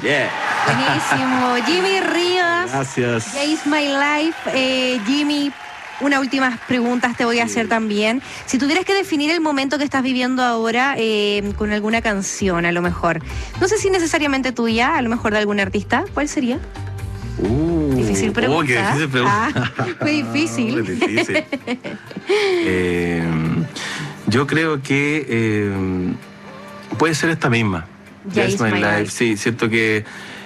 Yeah. Buenísimo. Jimmy Rivas. Gracias. Ya is my life. Jimmy, unas últimas preguntas te voy a hacer también. Si tuvieras que definir el momento que estás viviendo ahora con alguna canción, a lo mejor. No sé si necesariamente tuya, a lo mejor de algún artista. ¿Cuál sería? Difícil pregunta. Qué difícil pregunta. Fue difícil. Muy difícil. Yo creo que puede ser esta misma. Ya is my life. Sí, siento que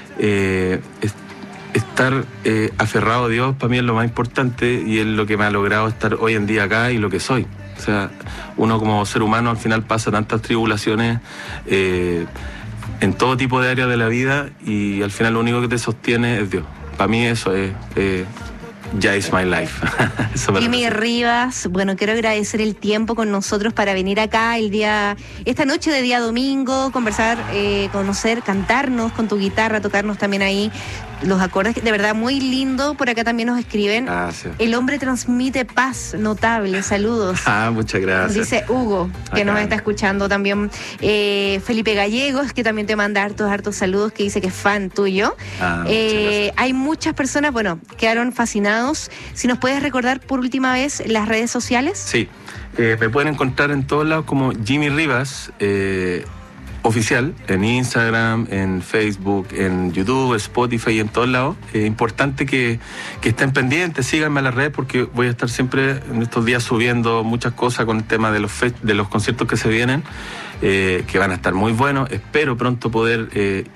estar aferrado a Dios para mí es lo más importante y es lo que me ha logrado estar hoy en día acá y lo que soy. O sea, uno como ser humano al final pasa tantas tribulaciones en todo tipo de áreas de la vida y al final lo único que te sostiene es Dios. Para mí eso es ya is my life. Jimmy Rivas, bueno, quiero agradecer el tiempo con nosotros para venir acá esta noche de día domingo, conversar, conocer, cantarnos con tu guitarra, tocarnos también ahí los acordes, de verdad muy lindo. Por acá también nos escriben. Gracias. El hombre transmite paz notable, saludos. Muchas gracias. Dice Hugo, que nos está escuchando también. Felipe Gallegos, que también te manda hartos saludos, que dice que es fan tuyo. Hay muchas personas, bueno, quedaron fascinados. Si nos puedes recordar por última vez las redes sociales. Sí, me pueden encontrar en todos lados como Jimmy Rivas oficial, en Instagram, en Facebook, en YouTube, Spotify, en todos lados. Es importante que estén pendientes, síganme a las redes porque voy a estar siempre en estos días subiendo muchas cosas con el tema de los conciertos que se vienen, que van a estar muy buenos. Espero pronto poder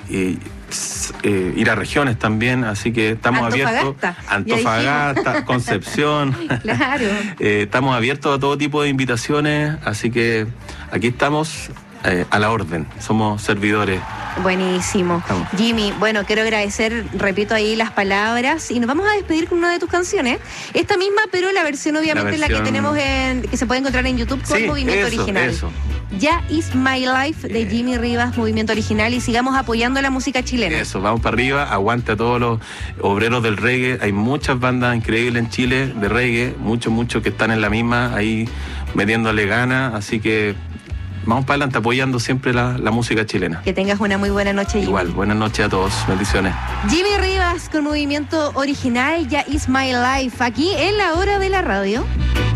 ir a regiones también, así que estamos abiertos. Antofagasta, Concepción. Claro. Estamos abiertos a todo tipo de invitaciones, así que aquí estamos. A la orden, somos servidores. Buenísimo. Jimmy, bueno, quiero agradecer, repito ahí las palabras y nos vamos a despedir con una de tus canciones. Esta misma, pero la versión obviamente la que tenemos que se puede encontrar en YouTube con Movimiento Original. Ya is my life de Jimmy Rivas, Movimiento Original, y sigamos apoyando la música chilena. Eso, vamos para arriba, aguante a todos los obreros del reggae. Hay muchas bandas increíbles en Chile de reggae, muchos que están en la misma, ahí metiéndole ganas, así que vamos para adelante apoyando siempre la música chilena. Que tengas una muy buena noche, Jimmy. Igual, buenas noches a todos, bendiciones. Jimmy Rivas con Movimiento Original, Ya is my life, aquí en La Hora de la Radio.